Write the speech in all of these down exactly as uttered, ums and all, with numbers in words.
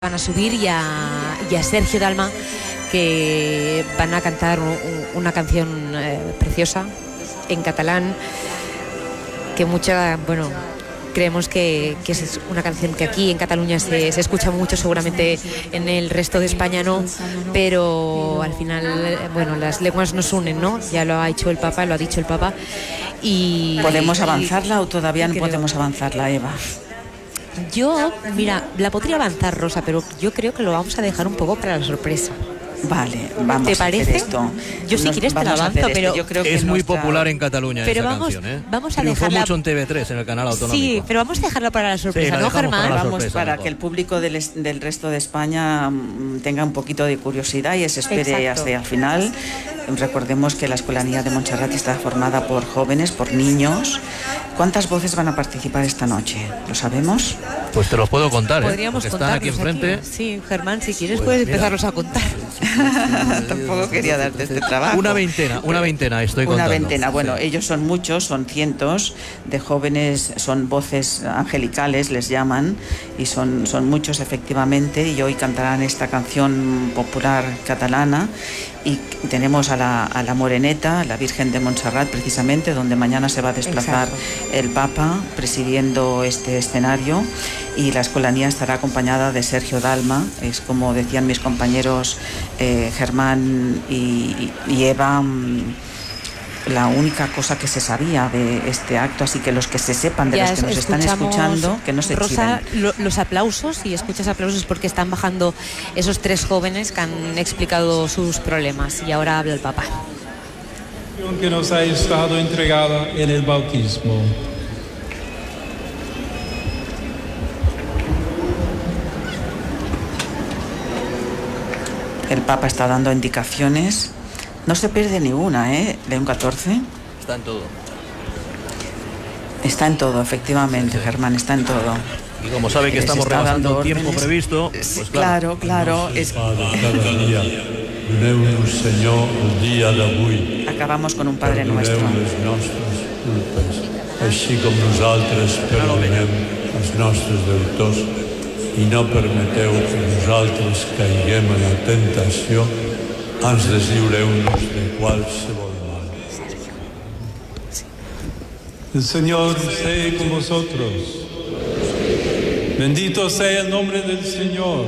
van a subir y a, y a Sergio Dalma, que van a cantar un, una canción eh, preciosa en catalán, que mucha, bueno, creemos que, que es una canción que aquí en Cataluña se, se escucha mucho, seguramente en el resto de España no, pero al final, bueno, las lenguas nos unen, ¿no? Ya lo ha hecho el Papa, lo ha dicho el Papa. Y ¿Podemos avanzarla y, o todavía no creo, podemos avanzarla, Eva? Yo, mira, la podría avanzar, Rosa, pero yo creo que lo vamos a dejar un poco para la sorpresa. Vale, vamos ¿Te a parece? hacer esto. Yo si Nos, quieres te la avanzo, pero yo creo que es muy nuestra... popular en Cataluña pero esa vamos, canción, ¿eh? Vamos a Triunfó dejarla mucho en T V tres, en el canal autonómico. Sí, pero vamos a dejarla para la sorpresa, sí, ¿no, Germán? Para vamos sorpresa, para mejor. que el público del, del resto de España mmm, tenga un poquito de curiosidad y se espere Exacto. hasta el final. Recordemos que la Escolanía de Montserrat está formada por jóvenes, por niños. ¿Cuántas voces van a participar esta noche? ¿Lo sabemos? Pues te los puedo contar, ¿eh? Podríamos Porque están aquí enfrente. Aquí. Sí, Germán, si quieres Pues puedes mira. empezarlos a contar. Tampoco quería darte este trabajo. Una veintena, una veintena, estoy Una contando. veintena, bueno, Sí. ellos son muchos, son cientos de jóvenes, son voces angelicales, les llaman, y son, son muchos efectivamente, y hoy cantarán esta canción popular catalana. Y tenemos a la, a la Moreneta, la Virgen de Montserrat, precisamente, donde mañana se va a desplazar Exacto. el Papa presidiendo este escenario, y la escolanía estará acompañada de Sergio Dalma. Es como decían mis compañeros eh, Germán y, y Eva, la única cosa que se sabía de este acto, así que los que se sepan de ya los que nos están escuchando, que no se Rosa, chiven. Lo, los aplausos, y escuchas aplausos porque están bajando esos tres jóvenes que han explicado sus problemas, y ahora habla el Papa. Que nos ha estado entregada en el bautismo. El Papa está dando indicaciones. No se pierde ni una, ¿eh? León catorce. Está en todo. Está en todo, efectivamente, sí, sí. Germán, está en todo. Y como sabe que Les estamos está rebasando el dando tiempo órdenes. previsto, pues Sí, claro. claro, claro. Es... Cada dia, doneu-nos, Senyor, el dia d'avui. Acabamos con un Padre Nuestro. Perdoneu les nostres culpes, així com nosaltres perdonem els nostres deutors, i no permeteu que nosaltres caiguem en la tentació, ans deslliureu-nos de qualsevol mal. El Señor esté con vosotros. Bendito sea el nombre del Señor.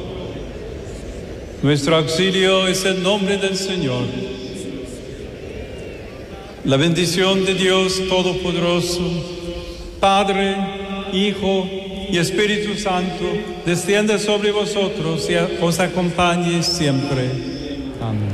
Nuestro auxilio es el nombre del Señor. La bendición de Dios Todopoderoso, Padre, Hijo y Espíritu Santo, descienda sobre vosotros y os acompañe siempre. Amén.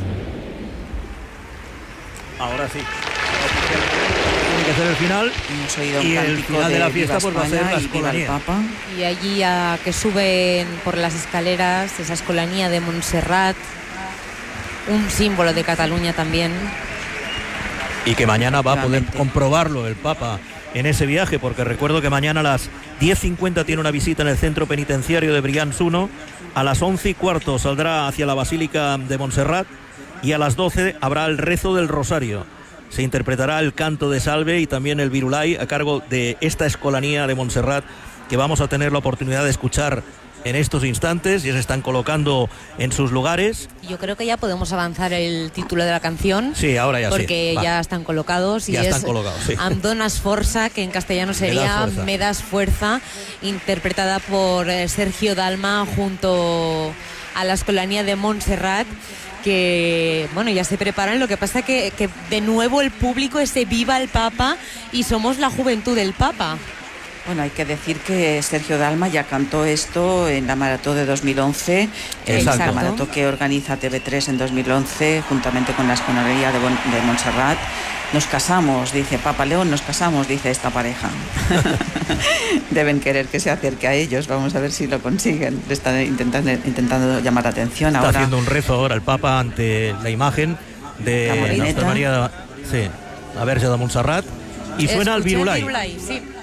Ahora sí. Tiene que ser el final. Hemos oído un Y el cántico final de la de fiesta Viva pues va a ser España la y Viva el escolanía. Papa. Y allí a que suben por las escaleras esa escolanía de Montserrat, un símbolo de Cataluña también. Y que mañana va a poder Efectivamente. comprobarlo el Papa en ese viaje, porque recuerdo que mañana a las diez cincuenta tiene una visita en el centro penitenciario de Brians uno, a las once y cuarto saldrá hacia la Basílica de Montserrat, y a las doce habrá el rezo del Rosario. Se interpretará el canto de Salve y también el Virulai a cargo de esta escolanía de Montserrat, que vamos a tener la oportunidad de escuchar en estos instantes. Ya se están colocando en sus lugares. Yo creo que ya podemos avanzar el título de la canción. Sí, ahora ya sí. Porque Va. ya están colocados. Y Ya es están colocados, sí. Am donas força, que en castellano sería fuerza. Me das fuerza, interpretada por eh, Sergio Dalma junto a la escolanía de Montserrat, que bueno, ya se preparan. Lo que pasa que, que de nuevo el público ese viva el Papa, y somos la juventud del Papa. Bueno, hay que decir que Sergio Dalma ya cantó esto en la maratón de dos mil once, Exacto. la maratón que organiza T V tres en dos mil once, juntamente con la escolanía de, bon- de Montserrat. Nos casamos, dice Papa León, nos casamos, dice esta pareja. Deben querer que se acerque a ellos, vamos a ver si lo consiguen. Le están intentando, intentando llamar la atención. Está Ahora haciendo un rezo ahora el Papa ante la imagen de La Moreneta. Nuestra María, sí, la Verge de Montserrat, y suena el Escuché Virulai. Virulai, sí.